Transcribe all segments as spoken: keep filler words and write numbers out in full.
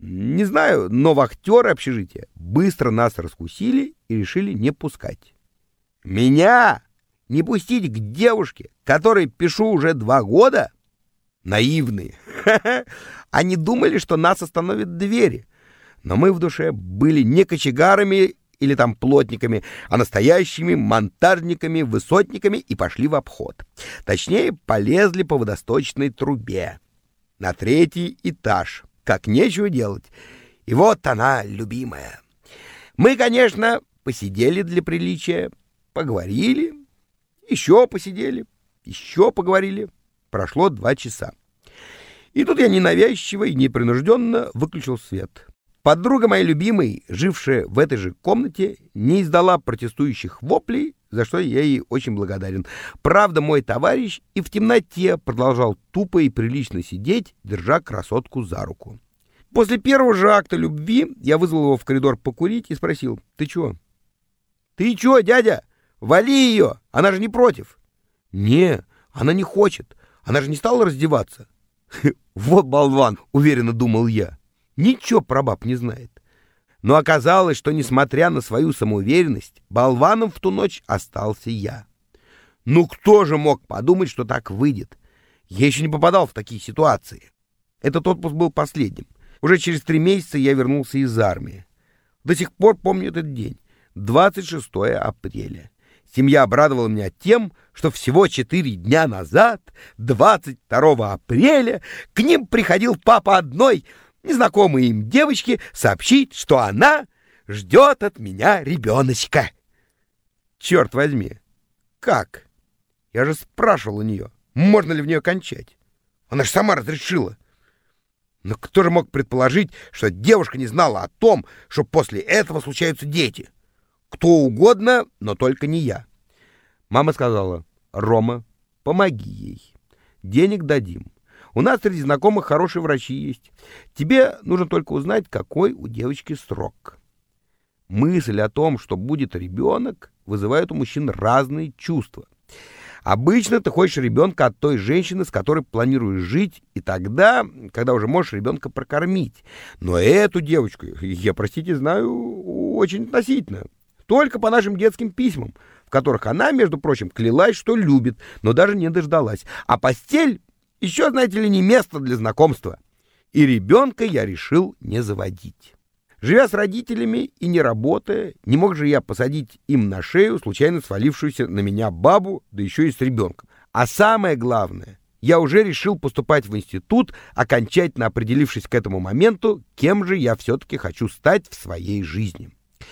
Не знаю, но вахтеры общежития быстро нас раскусили и решили не пускать. Меня не пустить к девушке, которой пишу уже два года? Наивные. Они думали, что нас остановят двери. Но мы в душе были не кочегарами или там плотниками, а настоящими монтажниками, высотниками и пошли в обход. Точнее, полезли по водосточной трубе на третий этаж. Как нечего делать. И вот она, любимая. Мы, конечно, посидели для приличия, поговорили, еще посидели, еще поговорили. Прошло два часа. И тут я ненавязчиво и непринужденно выключил свет. Подруга моя любимой, жившая в этой же комнате, не издала протестующих воплей, за что я ей очень благодарен. Правда, мой товарищ и в темноте продолжал тупо и прилично сидеть, держа красотку за руку. После первого же акта любви я вызвал его в коридор покурить и спросил: «Ты чё?» «Ты чё, дядя? Вали ее! Она же не против!» «Не, она не хочет. Она же не стала раздеваться». «Вот болван!» — уверенно думал я. Ничего про баб не знает. Но оказалось, что, несмотря на свою самоуверенность, болваном в ту ночь остался я. Ну кто же мог подумать, что так выйдет? Я еще не попадал в такие ситуации. Этот отпуск был последним. Уже через три месяца я вернулся из армии. До сих пор помню этот день. двадцать шестое апреля. Семья обрадовала меня тем, что всего четыре дня назад, двадцать второго апреля, к ним приходил папа одной незнакомой им девочки сообщить, что она ждет от меня ребеночка. Черт возьми, как? Я же спрашивал у нее, можно ли в нее кончать. Она же сама разрешила. Но кто же мог предположить, что девушка не знала о том, что после этого случаются дети? Кто угодно, но только не я. Мама сказала: «Рома, помоги ей. Денег дадим. У нас среди знакомых хорошие врачи есть. Тебе нужно только узнать, какой у девочки срок». Мысль о том, что будет ребенок, вызывает у мужчин разные чувства. Обычно ты хочешь ребенка от той женщины, с которой планируешь жить, и тогда, когда уже можешь ребенка прокормить. Но эту девочку я, простите, знаю очень относительно. Только по нашим детским письмам, в которых она, между прочим, клялась, что любит, но даже не дождалась. А постель еще, знаете ли, не место для знакомства. И ребенка я решил не заводить. Живя с родителями и не работая, не мог же я посадить им на шею случайно свалившуюся на меня бабу, да еще и с ребенком. А самое главное, я уже решил поступать в институт, окончательно определившись к этому моменту, кем же я все-таки хочу стать в своей жизни.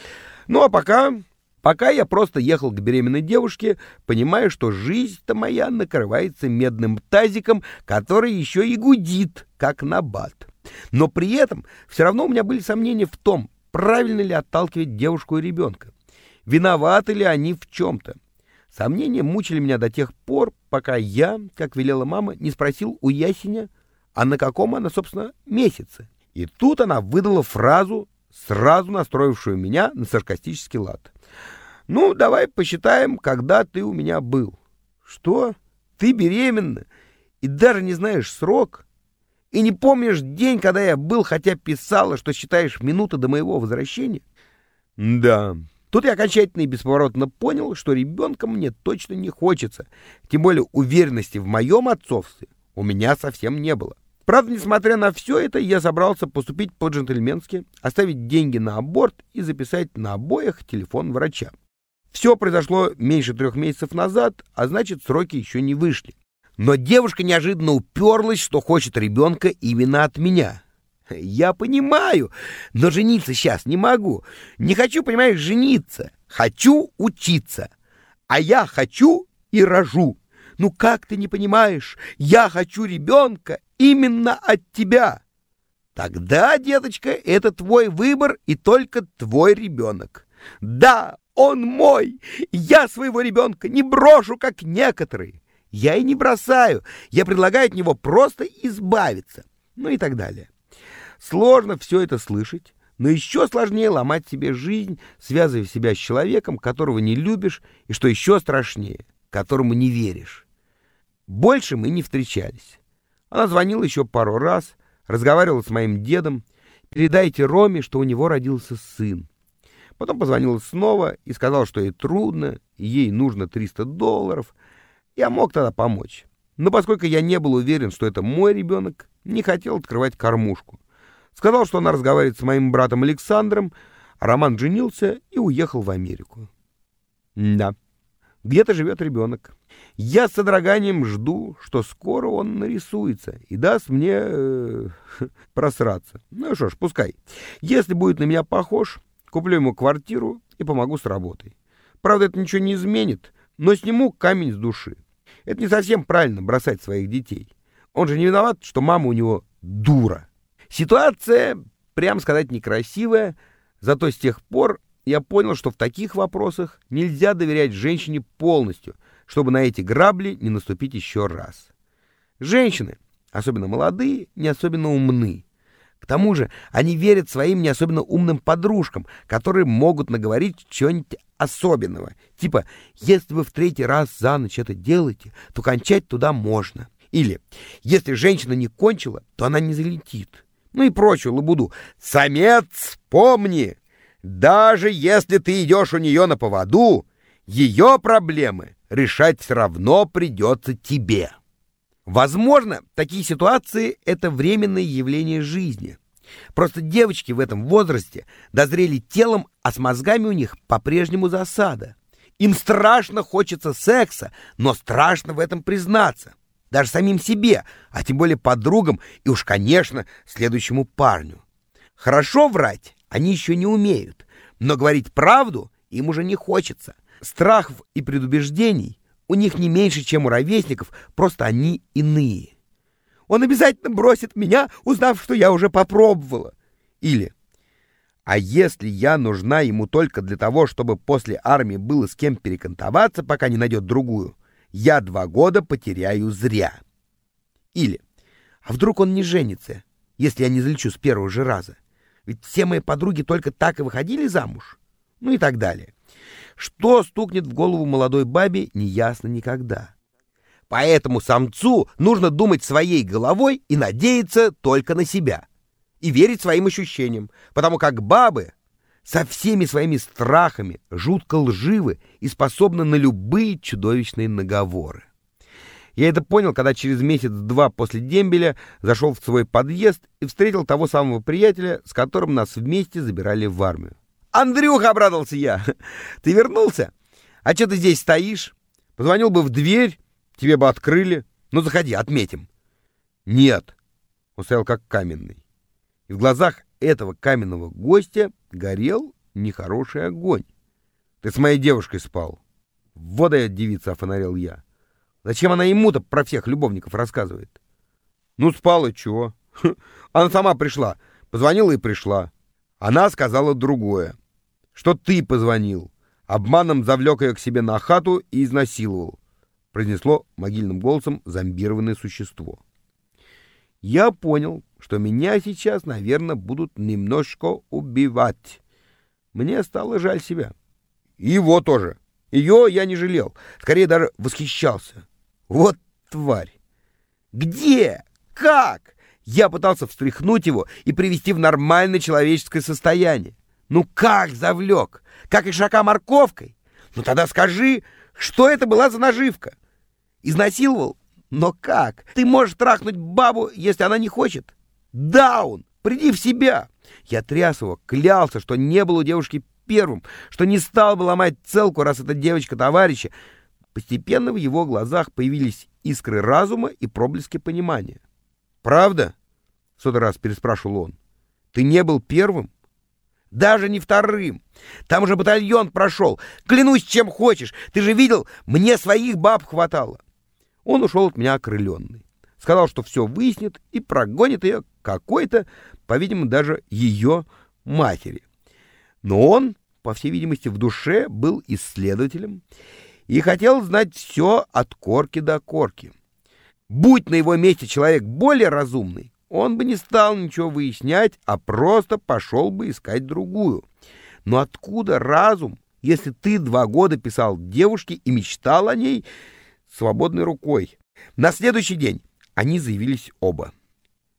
Ну а пока... Пока я просто ехал к беременной девушке, понимая, что жизнь-то моя накрывается медным тазиком, который еще и гудит, как набат. Но при этом все равно у меня были сомнения в том, правильно ли отталкивать девушку и ребенка. Виноваты ли они в чем-то. Сомнения мучили меня до тех пор, пока я, как велела мама, не спросил у Ясеня, а на каком она, собственно, месяце. И тут она выдала фразу, сразу настроившую меня на саркастический лад. «Ну, давай посчитаем, когда ты у меня был». «Что? Ты беременна? И даже не знаешь срок? И не помнишь день, когда я был, хотя писала, что считаешь минуты до моего возвращения?» «Да». Тут я окончательно и бесповоротно понял, что ребенка мне точно не хочется. Тем более уверенности в моем отцовстве у меня совсем не было. Правда, несмотря на все это, я собрался поступить по-джентльменски, оставить деньги на аборт и записать на обоих телефон врача. Все произошло меньше трех месяцев назад, а значит, сроки еще не вышли. Но девушка неожиданно уперлась, что хочет ребенка именно от меня. Я понимаю, но жениться сейчас не могу. Не хочу, понимаешь, жениться. Хочу учиться. А я хочу и рожу. Ну как ты не понимаешь? Я хочу ребенка именно от тебя. Тогда, деточка, это твой выбор и только твой ребенок. Да, он мой. Я своего ребенка не брошу, как некоторые. Я и не бросаю. Я предлагаю от него просто избавиться. Ну и так далее. Сложно все это слышать, но еще сложнее ломать себе жизнь, связывая себя с человеком, которого не любишь, и, что еще страшнее, которому не веришь. Больше мы не встречались. Она звонила еще пару раз, разговаривала с моим дедом, Передайте Роме, что у него родился сын. Потом позвонила снова и сказала, что ей трудно, и ей нужно триста долларов. Я мог тогда помочь. Но поскольку я не был уверен, что это мой ребенок, не хотел открывать кормушку. Сказал, что она разговаривает с моим братом Александром, а Роман женился и уехал в Америку. Да, где-то живет ребенок. Я с содроганием жду, что скоро он нарисуется и даст мне э, просраться. Ну что ж, пускай. Если будет на меня похож, куплю ему квартиру и помогу с работой. Правда, это ничего не изменит, но сниму камень с души. Это не совсем правильно бросать своих детей. Он же не виноват, что мама у него дура. Ситуация, прямо сказать, некрасивая, зато с тех пор я понял, что в таких вопросах нельзя доверять женщине полностью, чтобы на эти грабли не наступить еще раз. Женщины, особенно молодые, не особенно умны. К тому же они верят своим не особенно умным подружкам, которые могут наговорить чего-нибудь особенного. Типа, если вы в третий раз за ночь это делаете, то кончать туда можно. Или, если женщина не кончила, то она не залетит. Ну и прочую лабуду. Самец, помни, даже если ты идешь у нее на поводу, ее проблемы решать все равно придется тебе. Возможно, такие ситуации — это временное явление жизни. Просто девочки в этом возрасте дозрели телом, а с мозгами у них по-прежнему засада. Им страшно хочется секса, но страшно в этом признаться. Даже самим себе, а тем более подругам и уж, конечно, следующему парню. Хорошо врать они еще не умеют, но говорить правду им уже не хочется. Страхов и предубеждений у них не меньше, чем у ровесников, просто они иные. Он обязательно бросит меня, узнав, что я уже попробовала. Или, а если я нужна ему только для того, чтобы после армии было с кем перекантоваться, пока не найдет другую, я два года потеряю зря. Или, а вдруг он не женится, если я не залечу с первого же раза? Ведь все мои подруги только так и выходили замуж. Ну и так далее. Что стукнет в голову молодой бабе, неясно никогда. Поэтому самцу нужно думать своей головой и надеяться только на себя. И верить своим ощущениям, потому как бабы со всеми своими страхами жутко лживы и способны на любые чудовищные наговоры. Я это понял, когда через месяц-два после дембеля зашел в свой подъезд и встретил того самого приятеля, с которым нас вместе забирали в армию. «Андрюха!» — обрадовался я. «Ты вернулся? А что ты здесь стоишь? Позвонил бы в дверь, тебе бы открыли. Ну, заходи, отметим». «Нет». Он стоял как каменный. И в глазах этого каменного гостя горел нехороший огонь. «Ты с моей девушкой спал». «Вот я, девица!» — офонарел я. «Зачем она ему-то про всех любовников рассказывает?» «Ну, спал, и чего? Она сама пришла. Позвонила и пришла. Она сказала другое. Что ты позвонил. Обманом завлек ее к себе на хату и изнасиловал», — произнесло могильным голосом зомбированное существо. Я понял, что меня сейчас, наверное, будут немножко убивать. Мне стало жаль себя. И его тоже. Ее я не жалел. Скорее даже восхищался. Вот тварь. Где? Как? Я пытался встряхнуть его и привести в нормальное человеческое состояние. Ну как завлек? Как ишака морковкой? Ну тогда скажи, что это была за наживка? Изнасиловал? Но как? Ты можешь трахнуть бабу, если она не хочет? Даун! Приди в себя! Я тряс его, клялся, что не был у девушки первым, что не стал бы ломать целку, раз эта девочка товарища. Постепенно в его глазах появились искры разума и проблески понимания. «Правда?» — в сотый раз переспрашивал он. «Ты не был первым?» «Даже не вторым. Там уже батальон прошел. Клянусь, чем хочешь. Ты же видел, мне своих баб хватало». Он ушел от меня окрыленный. Сказал, что все выяснит и прогонит ее какой-то, по-видимому, даже ее матери. Но он, по всей видимости, в душе был исследователем и хотел знать все от корки до корки. Будь на его месте человек более разумный, он бы не стал ничего выяснять, а просто пошел бы искать другую. Но откуда разум, если ты два года писал девушке и мечтал о ней свободной рукой? На следующий день они заявились оба.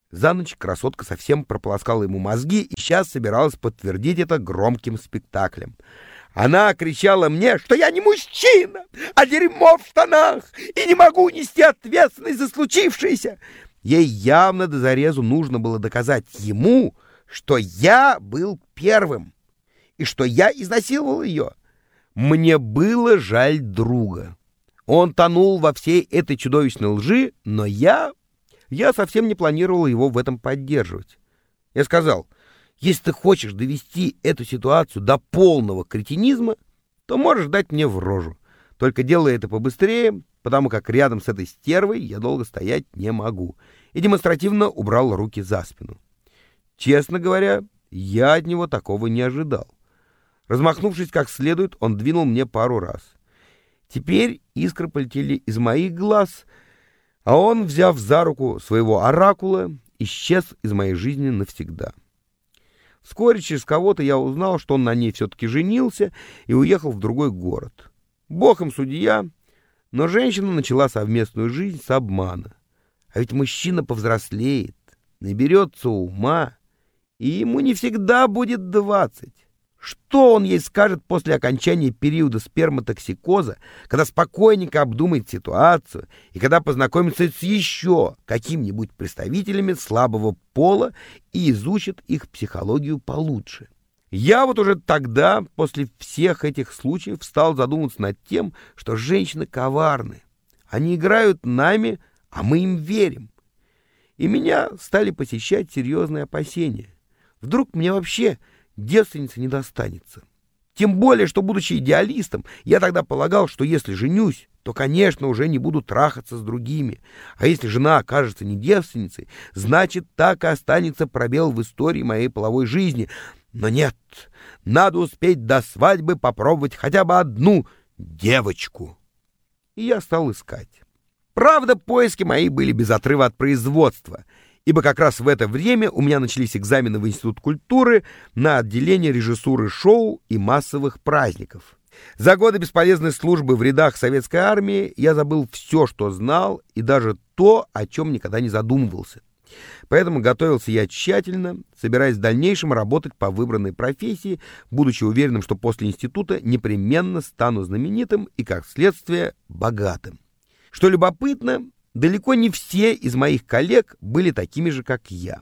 За ночь красотка совсем прополоскала ему мозги и сейчас собиралась подтвердить это громким спектаклем. Она кричала мне, что я не мужчина, а дерьмо в штанах, и не могу нести ответственность за случившееся. Ей явно до зарезу нужно было доказать ему, что я был первым, и что я изнасиловал ее. Мне было жаль друга. Он тонул во всей этой чудовищной лжи, но я... Я совсем не планировал его в этом поддерживать. Я сказал, если ты хочешь довести эту ситуацию до полного кретинизма, то можешь дать мне в рожу. Только делай это побыстрее, потому как рядом с этой стервой я долго стоять не могу. И демонстративно убрал руки за спину. Честно говоря, я от него такого не ожидал. Размахнувшись как следует, он двинул мне пару раз. Теперь искры полетели из моих глаз, а он, взяв за руку своего оракула, исчез из моей жизни навсегда. Вскоре через кого-то я узнал, что он на ней все-таки женился и уехал в другой город. Бог им судья, но женщина начала совместную жизнь с обмана. А ведь мужчина повзрослеет, наберется ума, и ему не всегда будет двадцать. Что он ей скажет после окончания периода сперматоксикоза, когда спокойненько обдумает ситуацию и когда познакомится с еще какими-нибудь представителями слабого пола и изучит их психологию получше? Я вот уже тогда, после всех этих случаев, стал задумываться над тем, что женщины коварны. Они играют нами, а мы им верим. И меня стали посещать серьезные опасения. Вдруг мне вообще девственница не достанется. Тем более, что, будучи идеалистом, я тогда полагал, что если женюсь, то, конечно, уже не буду трахаться с другими. А если жена окажется не девственницей, значит, так и останется пробел в истории моей половой жизни. Но нет, надо успеть до свадьбы попробовать хотя бы одну девочку. И я стал искать. Правда, поиски мои были без отрыва от производства, ибо как раз в это время у меня начались экзамены в Институт культуры на отделение режиссуры шоу и массовых праздников. За годы бесполезной службы в рядах советской армии я забыл все, что знал, и даже то, о чем никогда не задумывался. Поэтому готовился я тщательно, собираясь в дальнейшем работать по выбранной профессии, будучи уверенным, что после института непременно стану знаменитым и, как следствие, богатым. Что любопытно, далеко не все из моих коллег были такими же, как я.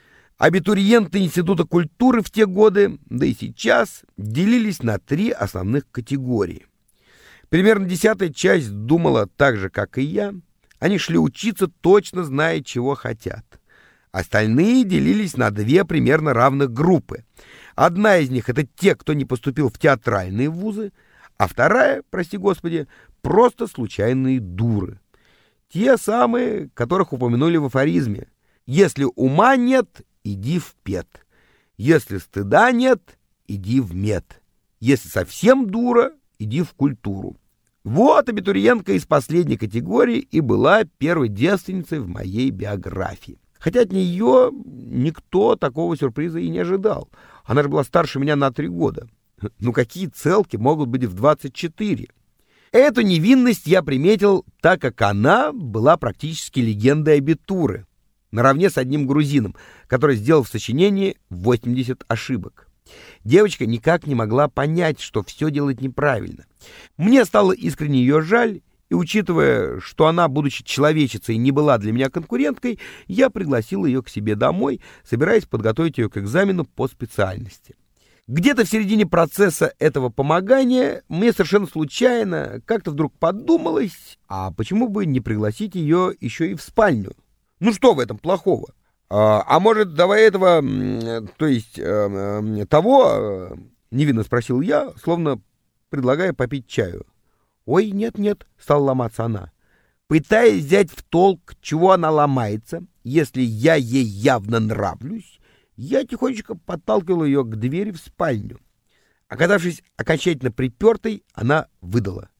Абитуриенты Института культуры в те годы, да и сейчас, делились на три основных категории. Примерно десятая часть думала так же, как и я. Они шли учиться, точно зная, чего хотят. Остальные делились на две примерно равных группы. Одна из них — это те, кто не поступил в театральные вузы, а вторая, прости господи, просто случайные дуры. Те самые, которых упомянули в афоризме. Если ума нет, иди в пет. Если стыда нет, иди в мед. Если совсем дура, иди в культуру. Вот абитуриентка из последней категории и была первой девственницей в моей биографии. Хотя от нее никто такого сюрприза и не ожидал. Она же была старше меня на три года. Ну какие целки могут быть в двадцать четыре? Эту невинность я приметил, так как она была практически легендой абитуры, наравне с одним грузином, который сделал в сочинении восемьдесят ошибок. Девочка никак не могла понять, что все делает неправильно. Мне стало искренне ее жаль, и, учитывая, что она, будучи человечицей, не была для меня конкуренткой, я пригласил ее к себе домой, собираясь подготовить ее к экзамену по специальности. Где-то в середине процесса этого помогания мне совершенно случайно как-то вдруг подумалось, а почему бы не пригласить ее еще и в спальню? Ну что в этом плохого? А, а может, давай этого, то есть э, того, невинно спросил я, словно предлагая попить чаю. Ой, нет-нет, стала ломаться она. Пытаясь взять в толк, чего она ломается, если я ей явно нравлюсь, я тихонечко подталкивал ее к двери в спальню. Оказавшись окончательно припертой, она выдала.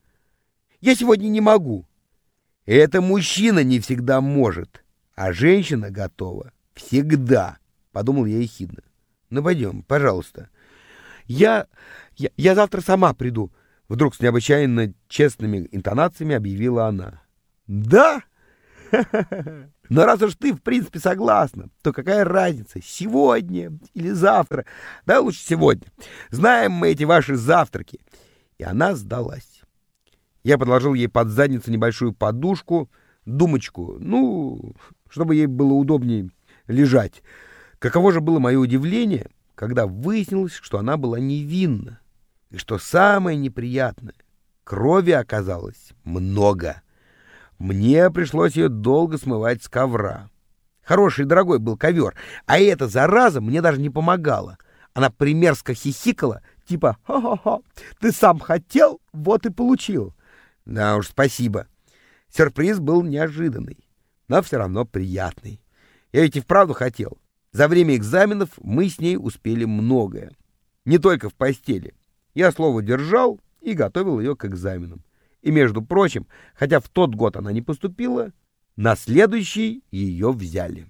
«Я сегодня не могу». Это мужчина не всегда может, а женщина готова всегда, подумал я ехидно. Ну, пойдем, пожалуйста. Я, я, я завтра сама приду, вдруг с необычайно честными интонациями объявила она. Да? Но раз уж ты, в принципе, согласна, то какая разница, сегодня или завтра? Да, лучше сегодня. Знаем мы эти ваши завтраки. И она сдалась. Я подложил ей под задницу небольшую подушку, думочку, ну, чтобы ей было удобнее лежать. Каково же было мое удивление, когда выяснилось, что она была невинна. И что самое неприятное, крови оказалось много. Мне пришлось ее долго смывать с ковра. Хороший и дорогой был ковер, а эта зараза мне даже не помогала. Она примерзко хихикала, типа «Ха-ха-ха, ты сам хотел, вот и получил». Да уж, спасибо. Сюрприз был неожиданный, но все равно приятный. Я ведь и вправду хотел. За время экзаменов мы с ней успели многое. Не только в постели. Я слово держал и готовил ее к экзаменам. И, между прочим, хотя в тот год она не поступила, на следующий ее взяли.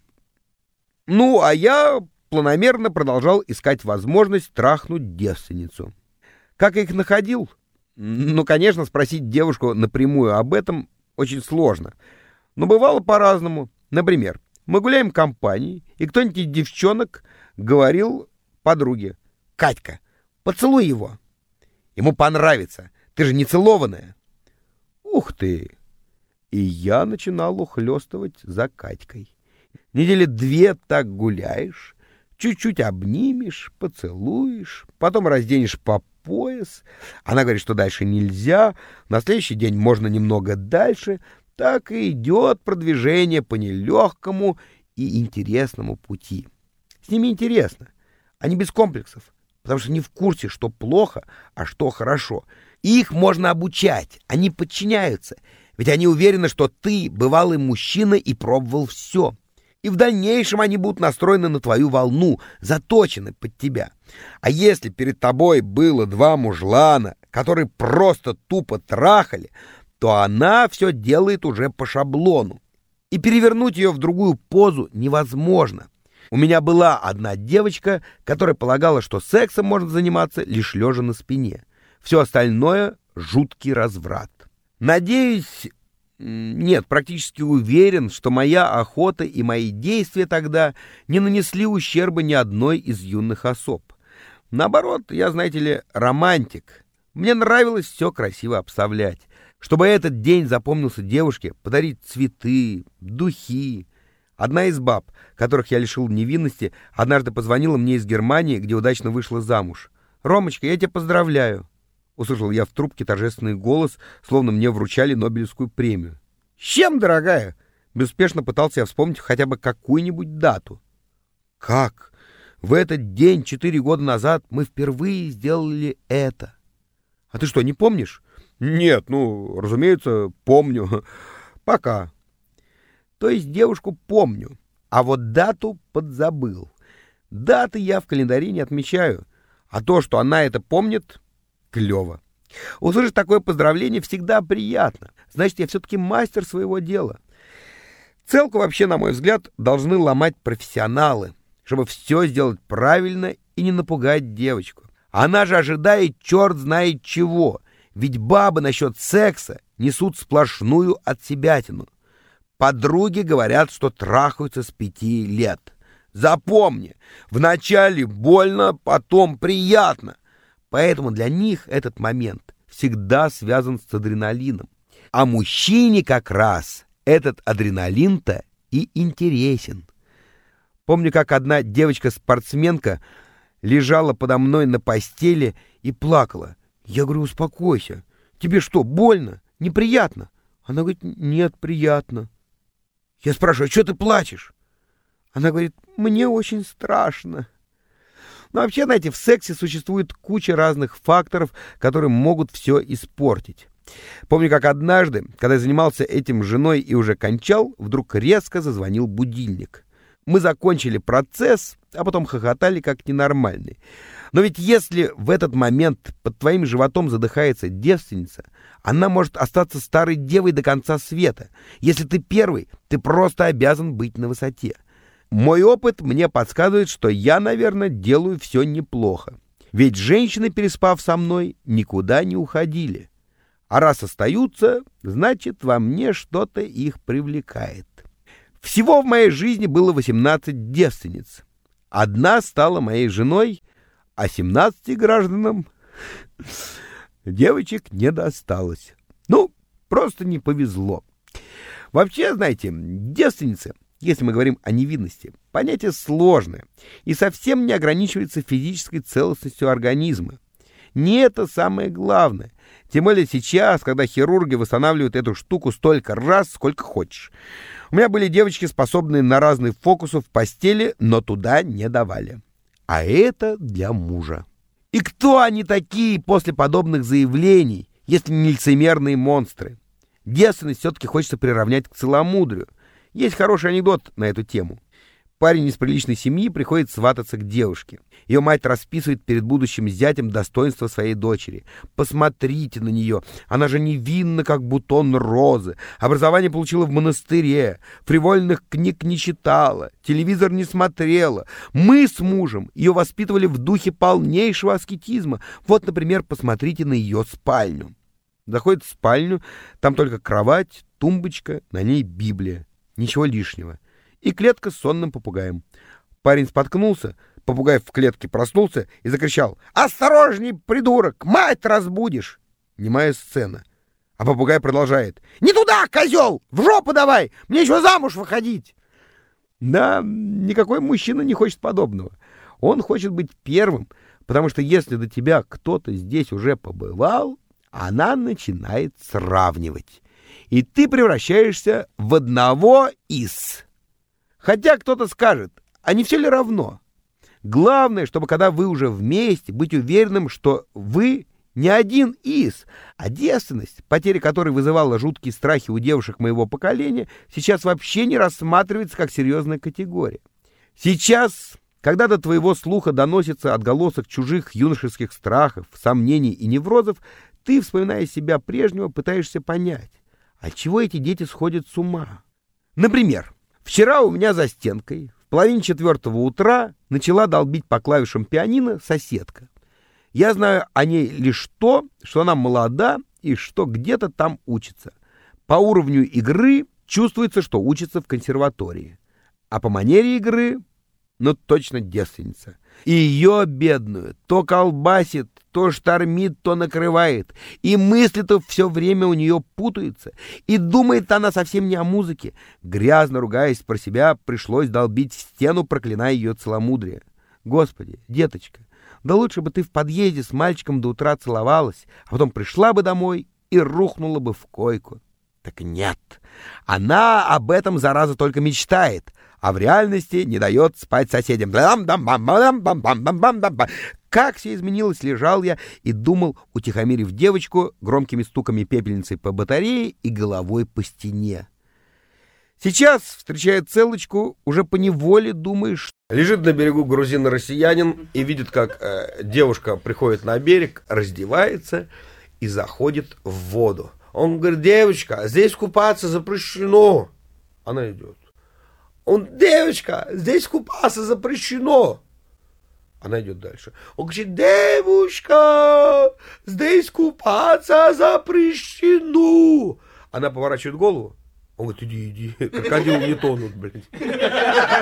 Ну, а я планомерно продолжал искать возможность трахнуть девственницу. Как я их находил? Ну, конечно, спросить девушку напрямую об этом очень сложно. Но бывало по-разному. Например, мы гуляем в компании, и кто-нибудь из девчонок говорил подруге: «Катька, поцелуй его. Ему понравится. Ты же не целованная». Ух ты! И я начинал ухлёстывать за Катькой. Недели две так гуляешь, чуть-чуть обнимешь, поцелуешь, потом разденешь по пояс. Она говорит, что дальше нельзя, на следующий день можно немного дальше. Так и идет продвижение по нелегкому и интересному пути. С ними интересно, они без комплексов, потому что не в курсе, что плохо, а что хорошо. Их можно обучать, они подчиняются, ведь они уверены, что ты бывалый мужчина и пробовал все. И в дальнейшем они будут настроены на твою волну, заточены под тебя. А если перед тобой было два мужлана, которые просто тупо трахали, то она все делает уже по шаблону. И перевернуть ее в другую позу невозможно. У меня была одна девочка, которая полагала, что сексом можно заниматься лишь лежа на спине. Все остальное — жуткий разврат. Надеюсь, нет, практически уверен, что моя охота и мои действия тогда не нанесли ущерба ни одной из юных особ. Наоборот, я, знаете ли, романтик. Мне нравилось все красиво обставлять. Чтобы этот день запомнился девушке, подарить цветы, духи. Одна из баб, которых я лишил невинности, однажды позвонила мне из Германии, где удачно вышла замуж. «Ромочка, я тебя поздравляю!» Услышал я в трубке торжественный голос, словно мне вручали Нобелевскую премию. «С чем, дорогая?» Безуспешно пытался я вспомнить хотя бы какую-нибудь дату. «Как? В этот день, четыре года назад, мы впервые сделали это. А ты что, не помнишь?» «Нет, ну, разумеется, помню. Пока». То есть девушку помню, а вот дату подзабыл. Даты я в календаре не отмечаю, а то, что она это помнит, клево. Услышать такое поздравление всегда приятно. Значит, я все-таки мастер своего дела. Целку вообще, на мой взгляд, должны ломать профессионалы, чтобы все сделать правильно и не напугать девочку. Она же ожидает черт знает чего, ведь бабы насчет секса несут сплошную отсебятину. Подруги говорят, что трахаются с пяти лет. Запомни, вначале больно, потом приятно. Поэтому для них этот момент всегда связан с адреналином. А мужчине как раз этот адреналин-то и интересен. Помню, как одна девочка-спортсменка лежала подо мной на постели и плакала. Я говорю: успокойся. Тебе что, больно? Неприятно? Она говорит: нет, приятно. Я спрашиваю: а что ты плачешь? Она говорит: мне очень страшно. Но вообще, знаете, в сексе существует куча разных факторов, которые могут все испортить. Помню, как однажды, когда я занимался этим с женой и уже кончал, вдруг резко зазвонил будильник. Мы закончили процесс, а потом хохотали как ненормальные. Но ведь если в этот момент под твоим животом задыхается девственница, она может остаться старой девой до конца света. Если ты первый, ты просто обязан быть на высоте. Мой опыт мне подсказывает, что я, наверное, делаю все неплохо. Ведь женщины, переспав со мной, никуда не уходили. А раз остаются, значит, во мне что-то их привлекает. Всего в моей жизни было восемнадцать девственниц. Одна стала моей женой, а семнадцати гражданам девочек не досталось. Ну, просто не повезло. Вообще, знаете, девственницы, если мы говорим о невинности, понятие сложное и совсем не ограничивается физической целостностью организма. Не это самое главное. Тем более сейчас, когда хирурги восстанавливают эту штуку столько раз, сколько хочешь. У меня были девочки, способные на разные фокусы в постели, но туда не давали. А это для мужа. И кто они такие после подобных заявлений, если не лицемерные монстры? Девственность все-таки хочется приравнять к целомудрию. Есть хороший анекдот на эту тему. Парень из приличной семьи приходит свататься к девушке. Ее мать расписывает перед будущим зятем достоинства своей дочери. Посмотрите на нее. Она же невинна, как бутон розы. Образование получила в монастыре. Фривольных книг не читала. Телевизор не смотрела. Мы с мужем ее воспитывали в духе полнейшего аскетизма. Вот, например, посмотрите на ее спальню. Заходит в спальню. Там только кровать, тумбочка, на ней Библия. Ничего лишнего. И клетка с сонным попугаем. Парень споткнулся, попугай в клетке проснулся и закричал: «Осторожней, придурок, мать разбудишь!» Немая сцена. А попугай продолжает: «Не туда, козел! В жопу давай! Мне еще замуж выходить!» Да, никакой мужчина не хочет подобного. Он хочет быть первым, потому что если до тебя кто-то здесь уже побывал, она начинает сравнивать. И ты превращаешься в одного из... Хотя кто-то скажет, а не все ли равно? Главное, чтобы когда вы уже вместе, быть уверенным, что вы не один из, а девственность, потеря которой вызывала жуткие страхи у девушек моего поколения, сейчас вообще не рассматривается как серьезная категория. Сейчас, когда до твоего слуха доносится отголосок чужих юношеских страхов, сомнений и неврозов, ты, вспоминая себя прежнего, пытаешься понять, отчего эти дети сходят с ума. Например, вчера у меня за стенкой в половине четвертого утра начала долбить по клавишам пианино соседка. Я знаю о ней лишь то, что она молода и что где-то там учится. По уровню игры чувствуется, что учится в консерватории. А по манере игры, ну точно девственница. И ее, бедную, то колбасит, то штормит, то накрывает. И мысли-то все время у нее путаются. И думает она совсем не о музыке. Грязно ругаясь про себя, пришлось долбить в стену, проклиная ее целомудрие. Господи, деточка, да лучше бы ты в подъезде с мальчиком до утра целовалась, а потом пришла бы домой и рухнула бы в койку. Так нет, она об этом, зараза, только мечтает, а в реальности не дает спать соседям. Как все изменилось, лежал я и думал, утихомирив девочку громкими стуками пепельницей по батарее и головой по стене. Сейчас, встречая целочку, уже поневоле думаешь... Лежит на берегу грузин-россиянин и видит, как э, девушка приходит на берег, раздевается и заходит в воду. Он говорит: девочка, здесь купаться запрещено. Она идет. Он: девочка, здесь купаться запрещено. Она идет дальше. Он говорит: девушка, здесь купаться запрещено. Она поворачивает голову. Он говорит: иди, иди, крокодилы не тонут, блядь.